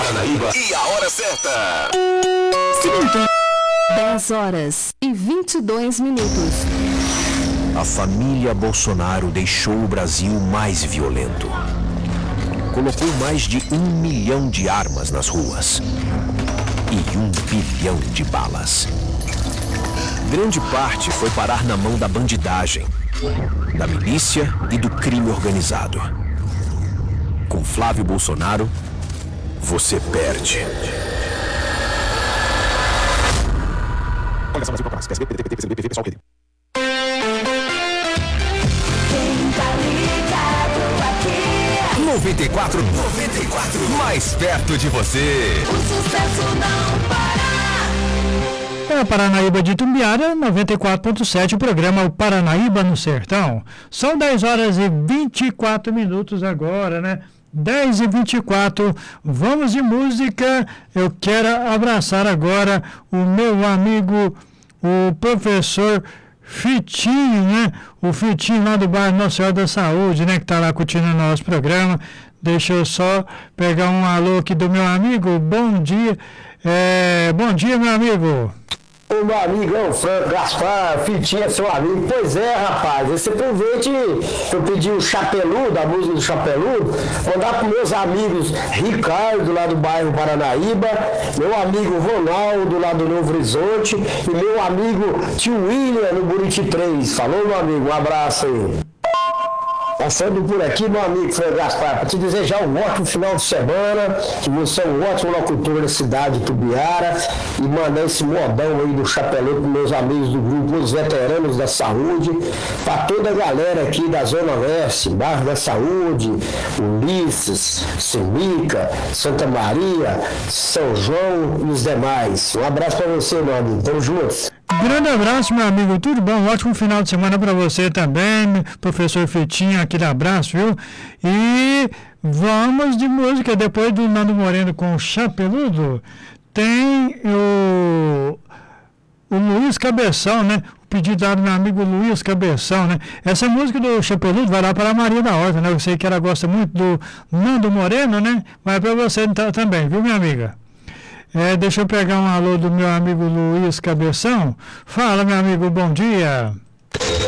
Paranaíba e a hora certa. 10 horas e 22 minutos. A família Bolsonaro deixou o Brasil mais violento. Colocou mais de 1 milhão de armas nas ruas e 1 bilhão de balas. Grande parte foi parar na mão da bandidagem, da milícia e do crime organizado. Com Flávio Bolsonaro, você perde. Coligação Brasil Proclamas, PSB, PDT, PT, PCB, PV, PSOL, PT. Quem tá ligado aqui? 94, mais perto de você. O sucesso não para. É a Paranaíba de Itumbiara, 94.7, o programa O Paranaíba no Sertão. São 10 horas e 24 minutos agora, né? 10 e 24, vamos de música. Eu quero abraçar agora o meu amigo, o professor Fitinho, né? O Fitinho lá do bairro Nossa Senhora da Saúde, né? Que tá lá curtindo o nosso programa. Deixa eu só pegar um alô aqui do meu amigo. Bom dia. Bom dia, meu amigo. O meu amigão Franco Gaspar, Fitinha, seu amigo. Pois é, rapaz, você aproveite, eu pedi o Chapeludo, a música do Chapeludo, mandar para meus amigos Ricardo, lá do bairro Paranaíba, meu amigo Ronaldo, lá do Novo Horizonte, e meu amigo Tio William, no Buriti 3. Falou, meu amigo, um abraço aí. Passando por aqui, meu amigo Franco Gaspar, para te desejar um ótimo final de semana, que você é um ótimo locutor da cidade de Itumbiara, e mandar esse modão aí do Chapelão para meus amigos do grupo, os veteranos da saúde, para toda a galera aqui da Zona Oeste, Bairro da Saúde, Ulisses, Semica, Santa Maria, São João e os demais. Um abraço para você, meu amigo. Tamo juntos. Grande abraço, meu amigo, tudo bom? Ótimo final de semana para você também, professor Fitinho, aquele abraço, viu? E vamos de música, depois do Nando Moreno com o Chapeludo, tem o Luiz Cabeção, né? O pedido do meu amigo Luiz Cabeção, né? Essa música do Chapeludo vai lá para a Maria da Horta, né? Eu sei que ela gosta muito do Nando Moreno, né? Vai para você também, viu, minha amiga? Deixa eu pegar um alô do meu amigo Luiz Cabeção. Fala, meu amigo, bom dia.